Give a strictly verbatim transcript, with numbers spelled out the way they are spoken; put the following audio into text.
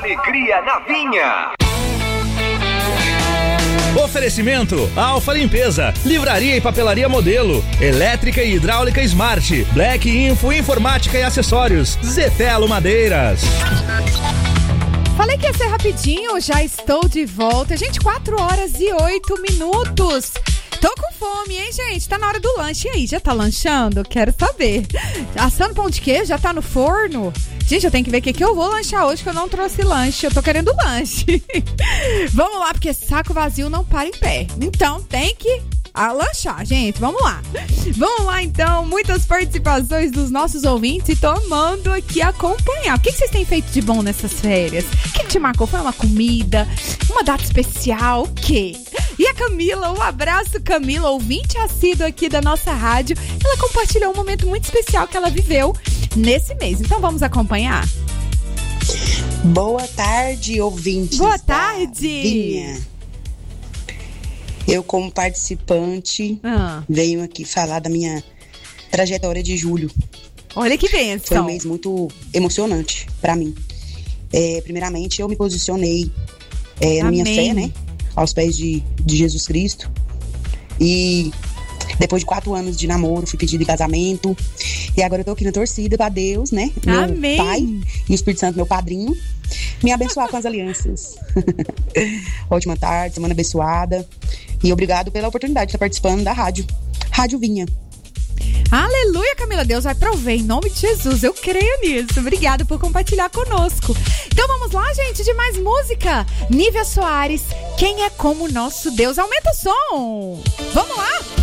alegria na Vinha. Oferecimento Alfa Limpeza, Livraria e Papelaria Modelo, Elétrica e Hidráulica Smart, Black Info Informática e Acessórios, Zetelo Madeiras. Falei que ia ser rapidinho, já estou de volta. Gente, quatro horas e oito minutos. Tô com fome, hein, gente? Tá na hora do lanche. E aí, já tá lanchando? Quero saber. Assando pão de queijo? Já tá no forno? Gente, eu tenho que ver o que, que eu vou lanchar hoje, que eu não trouxe lanche. Eu tô querendo lanche. Vamos lá, porque saco vazio não para em pé. Então, tem que a lanchar, gente. Vamos lá. Vamos lá, então. Muitas participações dos nossos ouvintes e tô amando aqui acompanhar. O que, que vocês têm feito de bom nessas férias? O que, que te marcou? Foi uma comida? Uma data especial? O quê? E a Camila, um abraço, Camila, ouvinte assíduo aqui da nossa rádio. Ela compartilhou um momento muito especial que ela viveu nesse mês. Então vamos acompanhar? Boa tarde, ouvintes. Boa tarde. Vinha. Eu, como participante, ah. venho aqui falar da minha trajetória de julho. Olha que bênção. Foi um mês muito emocionante pra mim. É, primeiramente, eu me posicionei é, na minha fé, né? Aos pés de, de Jesus Cristo. E depois de quatro anos de namoro, fui pedido em casamento. E agora eu tô aqui na torcida pra Deus, né? Meu Amém. Pai e o Espírito Santo, meu padrinho, me abençoar com as alianças. Ótima tarde, semana abençoada. E obrigado pela oportunidade de estar participando da rádio. Rádio Vinha. Aleluia, Camila. Deus vai prover em nome de Jesus. Eu creio nisso. Obrigada por compartilhar conosco. Então vamos lá, gente, de mais música. Nívia Soares, Quem é como nosso Deus? Aumenta o som. Vamos lá.